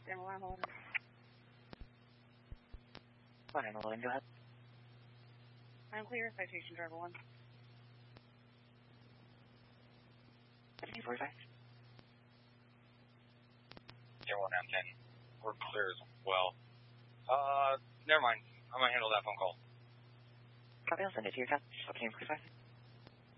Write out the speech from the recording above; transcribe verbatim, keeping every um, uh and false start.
Stand by, hold on. Fine, Logan, go ahead. I'm clear, citation driver one. fifteen forty-five. Zero one M ten. We're clear as well. Uh, never mind. I'm gonna handle that phone call. Copy, I'll send it to your account. fifteen forty-five.